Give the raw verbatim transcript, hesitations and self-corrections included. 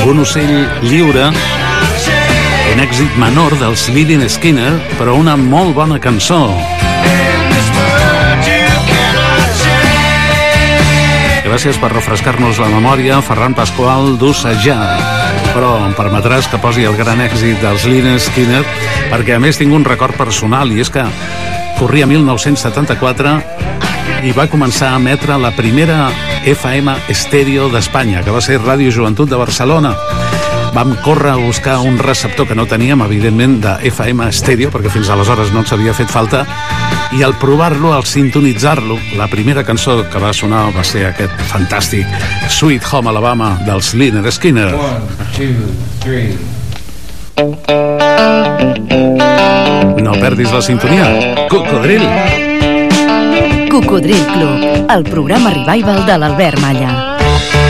Un ocell lliure, un èxit menor dels Lynyrd Skynyrd, però una molt bona cançó. Gràcies per refrescar-nos la memòria, Ferran Pasqual, d'Ossejar. Però em permetràs que posi el gran èxit dels Lynyrd Skynyrd, perquè a més tinc un record personal, i és que corria mil nou-cents setanta-quatre i va començar a emetre la primera F M estèreo d'Espanya, que va ser Ràdio Joventut de Barcelona. Vam córrer a buscar un receptor que no teníem, evidentment, de F M estèreo, perquè fins aleshores no ens havia fet falta, i al provar-lo, al sintonitzar-lo, la primera cançó que va sonar va ser aquest fantàstic Sweet Home Alabama dels Lynyrd Skynyrd. One, two, three. No perdis la sintonia. Cocodril. Cocodril Club, el programa revival de l'Albert Malla.